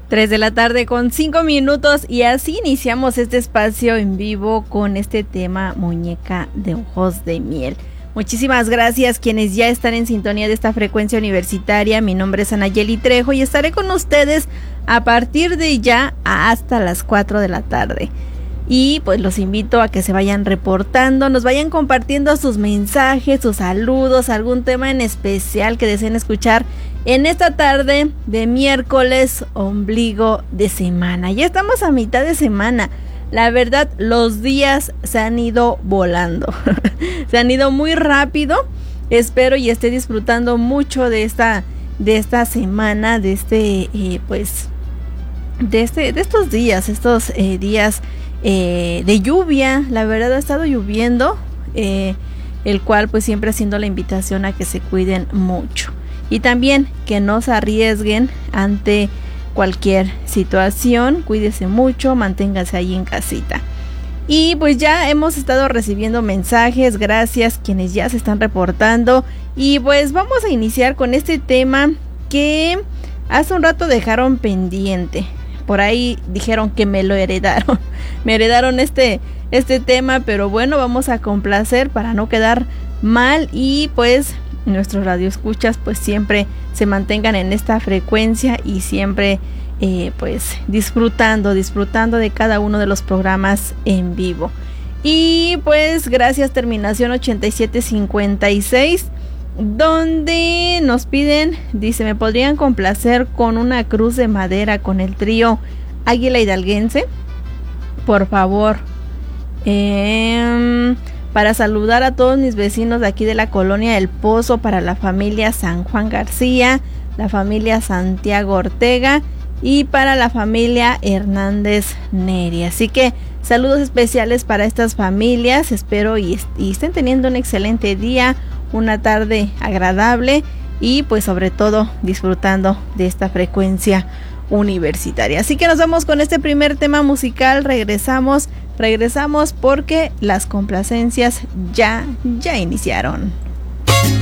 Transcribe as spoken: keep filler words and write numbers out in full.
tres de la tarde con cinco minutos y así iniciamos este espacio en vivo con este tema Muñeca de Ojos de Miel. Muchísimas gracias quienes ya están en sintonía de esta frecuencia universitaria. Mi nombre es Anayeli Trejo y estaré con ustedes a partir de ya hasta las cuatro de la tarde. Y pues los invito a que se vayan reportando, nos vayan compartiendo sus mensajes, sus saludos, algún tema en especial que deseen escuchar en esta tarde de miércoles, ombligo de semana. Ya estamos a mitad de semana. La verdad, los días se han ido volando. Se han ido muy rápido. Espero y esté disfrutando mucho de esta, de esta semana, de este, eh, pues, de este, de estos días, estos eh, días eh, de lluvia. La verdad ha estado lloviendo, eh, el cual pues siempre haciendo la invitación a que se cuiden mucho. Y también que no se arriesguen ante cualquier situación, cuídese mucho, manténgase ahí en casita. Y pues ya hemos estado recibiendo mensajes, gracias quienes ya se están reportando. Y pues vamos a iniciar con este tema que hace un rato dejaron pendiente. Por ahí dijeron que me lo heredaron, me heredaron este, este tema, pero bueno, vamos a complacer para no quedar mal y pues nuestros radioescuchas pues siempre se mantengan en esta frecuencia y siempre eh, pues disfrutando, disfrutando de cada uno de los programas en vivo. Y pues gracias terminación ochenta y siete cincuenta y seis, donde nos piden, dice, me podrían complacer con una cruz de madera con el trío Águila Hidalguense, por favor. Eh, para saludar a todos mis vecinos de aquí de la colonia El Pozo, para la familia San Juan García, la familia Santiago Ortega y para la familia Hernández Neri. Así que saludos especiales para estas familias, espero y, y estén teniendo un excelente día, una tarde agradable y pues sobre todo disfrutando de esta frecuencia universitaria. Así que nos vamos con este primer tema musical, regresamos, regresamos porque las complacencias ya, ya iniciaron.